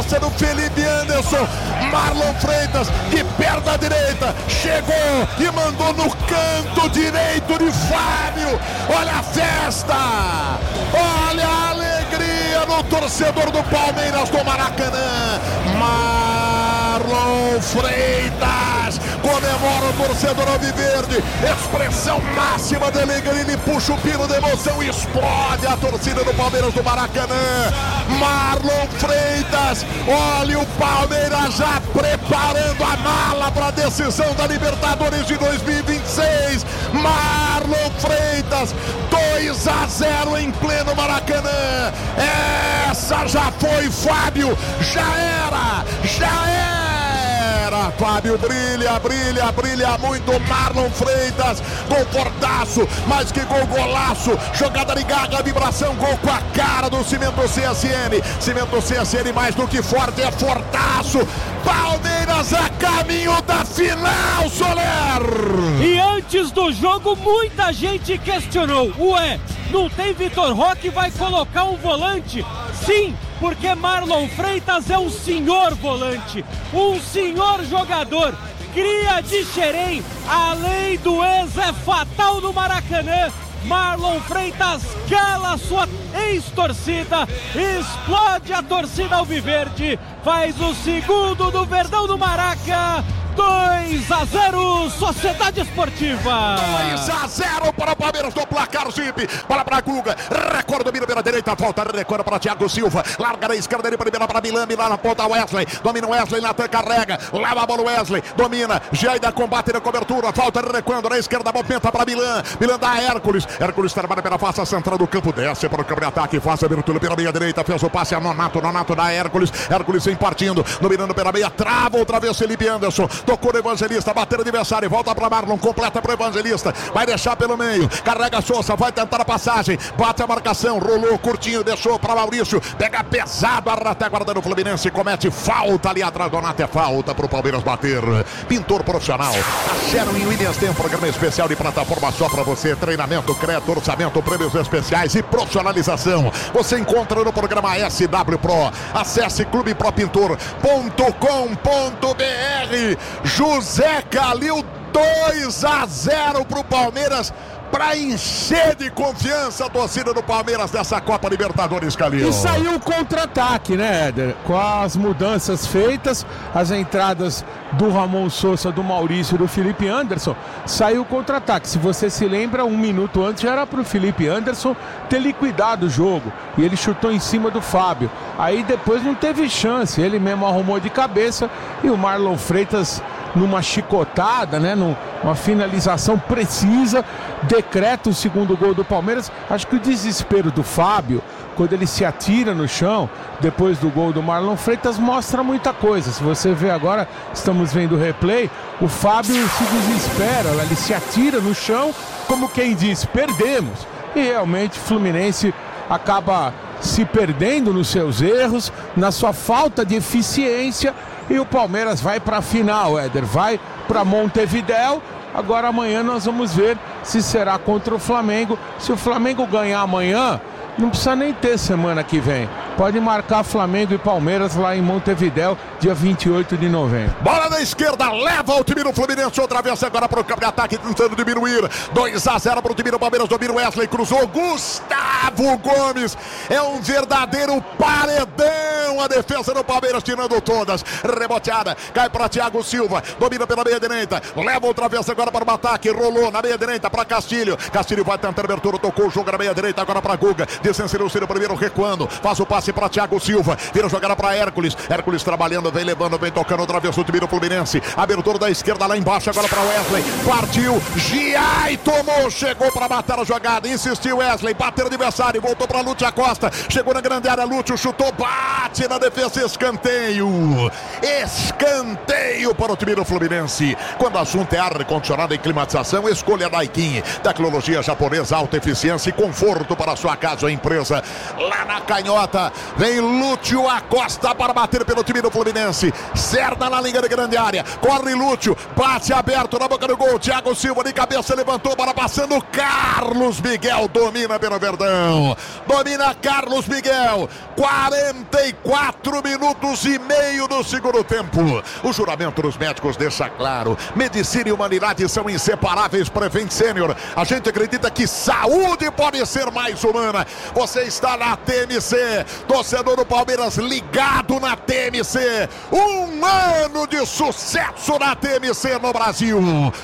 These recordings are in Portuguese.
cabeça do Felipe Anderson. Marlon Freitas, de perna direita, chegou e mandou no canto direito de Fábio. Olha a festa, olha a alegria no torcedor do Palmeiras do Maracanã. Marlon Freitas comemora o torcedor alviverde, expressão máxima de alegria, ele puxa o pino de emoção e explode a torcida do Palmeiras do Maracanã. Marlon Freitas, olha o Palmeiras já preparando a mala para a decisão da Libertadores de 2026. Marlon Freitas, 2-0 em pleno Maracanã. Essa já foi, Fábio, já era. Fábio brilha muito. Marlon Freitas, gol fortaço, mais que gol, golaço, jogada de garra, vibração, gol com a cara do Cimento CSN. Cimento CSN mais do que forte, é fortaço. Palmeiras a caminho da final, Soler. E antes do jogo muita gente questionou, não tem Vitor Roque, vai colocar um volante? Sim, porque Marlon Freitas é um senhor volante, um senhor jogador, cria de Xerém, a lei do ex é fatal no Maracanã. Marlon Freitas cala a sua ex-torcida, explode a torcida alviverde, faz o segundo do Verdão do Maraca. 2-0, Sociedade Esportiva. 2-0 para o Palmeiras do placar Zip. Bola para Guga, recorde, domina pela direita, falta, recorde para Thiago Silva. Larga na esquerda, ele primeira para Milan na ponta, Wesley. Domina Wesley, Natan carrega, leva a bola Wesley, domina, Jaida combate na cobertura, falta, recuando na esquerda, movimenta para Milan dá a Hércules trabalha pela face central do campo, desce para o campo de ataque, faz a abertura pela meia direita, fez o passe a Nonato da Hércules vem partindo, dominando pela meia, trava outra vez Felipe Anderson. Tocou no Evangelista, bateu o adversário, volta para Marlon, completa para o Evangelista, vai deixar pelo meio, carrega a Sousa, vai tentar a passagem, bate a marcação, rolou curtinho, deixou para Maurício, pega pesado, até guardando o Fluminense, comete falta ali atrás, Donato, é falta para o Palmeiras bater. Pintor profissional, a Sherwin Williams tem um programa especial de plataforma só para você, treinamento, crédito, orçamento, prêmios especiais e profissionalização. Você encontra no programa SW Pro. Acesse clubepropintor.com.br. José Calil, 2-0 para o Palmeiras, para encher de confiança a torcida do Palmeiras dessa Copa Libertadores, Calil. E saiu o contra-ataque, né, Éder? Com as mudanças feitas, as entradas do Ramon Sousa, do Maurício e do Felipe Anderson, saiu o contra-ataque. Se você se lembra, um minuto antes já era para o Felipe Anderson ter liquidado o jogo, e ele chutou em cima do Fábio. Aí depois não teve chance, ele mesmo arrumou de cabeça, e o Marlon Freitas, numa chicotada, né, numa finalização precisa, decreta o segundo gol do Palmeiras. Acho que o desespero do Fábio, quando ele se atira no chão depois do gol do Marlon Freitas, mostra muita coisa. Se você vê agora, estamos vendo o replay, o Fábio se desespera, ele se atira no chão como quem diz, perdemos. E realmente o Fluminense acaba se perdendo nos seus erros, na sua falta de eficiência, e o Palmeiras vai para a final, Éder, vai para Montevidéu. Agora amanhã nós vamos ver se será contra o Flamengo. Se o Flamengo ganhar amanhã, não precisa nem ter semana que vem. Pode marcar Flamengo e Palmeiras lá em Montevidéu, dia 28 de novembro. Bola na esquerda, leva o time do Fluminense outra vez agora para o campo de ataque, tentando diminuir. 2-0 para o time do Palmeiras, domina o Wesley, cruzou, Gustavo Gomes, é um verdadeiro paredão a defesa do Palmeiras, tirando todas. Reboteada, cai para Thiago Silva, domina pela meia direita, leva outra vez agora para o ataque, rolou na meia direita para Castilho vai tentar abertura, tocou o jogo na meia direita agora para Guga, desceu o primeiro recuando, faz o passe para Thiago Silva, vira jogada para Hércules trabalhando, vem levando, vem tocando outra vez o time do Fluminense, abertura da esquerda lá embaixo agora para Wesley, partiu, Giai tomou, chegou para matar a jogada, insistiu Wesley, bateu o adversário, voltou para Lúcio Acosta, chegou na grande área, Lúcio chutou, bate na defesa, escanteio para o time do Fluminense. Quando o assunto é ar-condicionado e climatização, escolha Daikin, tecnologia japonesa, alta eficiência e conforto para a sua casa ou empresa. Lá na canhota, vem Lúcio Acosta para bater pelo time do Fluminense, cerna na linha de grande área, corre Lúcio, bate aberto na boca do gol, Thiago Silva de cabeça levantou, para passando, Carlos Miguel domina pelo Verdão, domina Carlos Miguel, 44 4 minutos e meio do segundo tempo. O juramento dos médicos deixa claro: medicina e humanidade são inseparáveis. Prevent Senior, a gente acredita que saúde pode ser mais humana. Você está na TMC, torcedor do Palmeiras ligado na TMC. Um ano de sucesso na TMC no Brasil.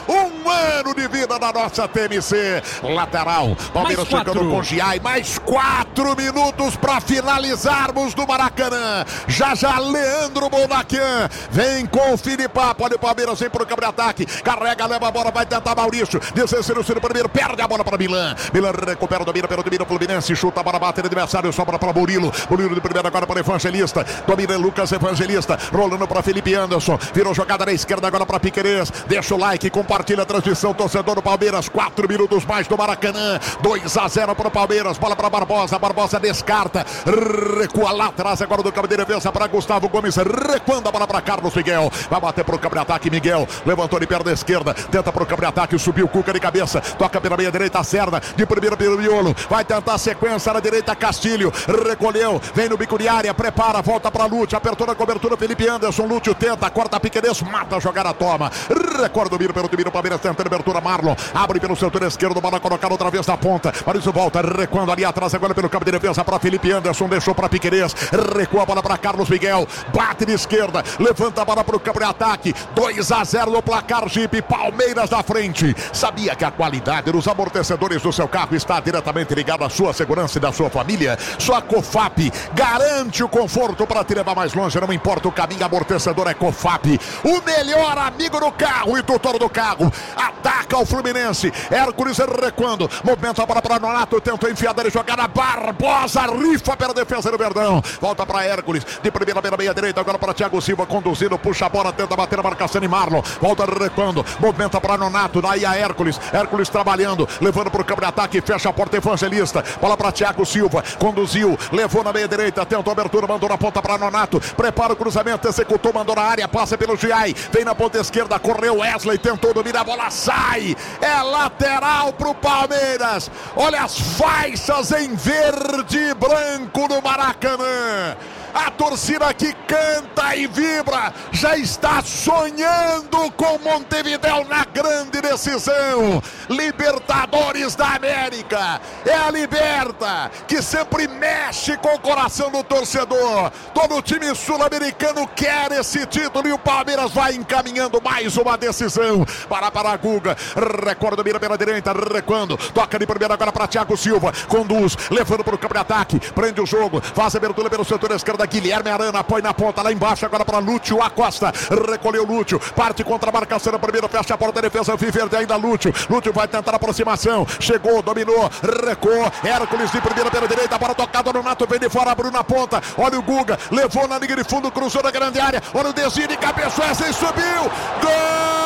Um ano de vida na nossa TMC. Lateral, Palmeiras chegando com Giai. Mais 4 minutos para finalizarmos do Maracanã. Já Leandro Bonaquian vem com o Filipá. Pode o Palmeiras, vem pro campo de ataque. Carrega, leva a bola, vai tentar Maurício. Desceu o primeiro, perde a bola para Milan. Milan recupera, domina pelo domínio Fluminense. Chuta para bater o adversário, sobra para Murilo. Murilo de primeira agora para Evangelista. Domina Lucas Evangelista. Rolando para Felipe Anderson. Virou jogada na esquerda agora para Piquerez. Deixa o like, compartilha a transmissão. Torcedor do Palmeiras, 4 minutos mais do Maracanã. 2-0 para o Palmeiras. Bola para Barbosa. Barbosa descarta. Recua lá atrás agora do campo de defesa para Gustavo Gomes. Recuando a bola para Carlos Miguel. Vai bater para o campo de ataque. Miguel levantou de perna esquerda. Tenta para o campo de ataque. Subiu Cuca de cabeça. Toca pela meia direita. Serna de primeiro pelo miolo. Vai tentar a sequência na direita. Castilho recolheu. Vem no bico de área. Prepara. Volta para Lúcio. Apertou na cobertura. Felipe Anderson. Lúcio tenta. Corta a Piqueires. Mata a jogada. Toma. Recorda o Miro pelo domínio. Palmeiras tentando abertura. Marlon abre pelo setor esquerdo. Bola colocada outra vez na ponta. Maurício volta. Recuando ali atrás. Agora pelo campo de defesa para Felipe Anderson. Deixou para Piqueires. Recua a bola para Carlos Miguel. Bate de esquerda. Levanta a bola para o campo de ataque. 2-0 no placar. Jeep. Palmeiras na frente. Sabia que a qualidade dos amortecedores do seu carro está diretamente ligada à sua segurança e da sua família? Só a Cofap garante o conforto para te levar mais longe. Não importa o caminho, amortecedor é Cofap. O melhor amigo do carro e tutor do carro. Ataca o Fluminense. Hércules recuando. Movimenta a bola para Nonato. Tentou enfiar dele, jogada. Barbosa rifa pela defesa do Verdão. Volta para Hércules. De primeira pela meia direita. Agora para Thiago Silva. Conduzindo. Puxa a bola. Tenta bater a marcação de Marlon. Volta recuando. Movimenta para Nonato. Daí a Hércules. Hércules trabalhando. Levando para o campo de ataque. Fecha a porta Evangelista. Bola para Thiago Silva. Conduziu. Levou na meia direita. Tentou a abertura. Mandou na ponta para Nonato. Prepara o cruzamento. Executou. Mandou na área. Passa pelo Giai. Vem na ponta esquerda. Correu Wesley. Tentou dominar. A bola sai. É lateral para o Palmeiras. Olha as faixas em verde e branco no Maracanã. A torcida que canta e vibra já está sonhando com Montevidéu na grande decisão. Libertadores da América. É a Liberta que sempre mexe com o coração do torcedor. Todo time sul-americano quer esse título e o Palmeiras vai encaminhando mais uma decisão. Para Guga. Recorda, mira pela direita. Recuando. Toca de primeira agora para Thiago Silva. Conduz. Levando para o campo de ataque. Prende o jogo. Faz a abertura pelo setor esquerdo. Guilherme Arana põe na ponta lá embaixo agora para Lúcio Acosta. Recolheu Lúcio. Parte contra a marcação na primeira. Fecha a porta da defesa. Viverde ainda Lúcio. Lúcio vai tentar a aproximação. Chegou, dominou. Recuou. Hércules de primeira pela direita. A bola tocada no Nato. Vem de fora. Abriu na ponta. Olha o Guga. Levou na linha de fundo. Cruzou na grande área. Olha o desvio de cabeça. Wesley subiu. Gol!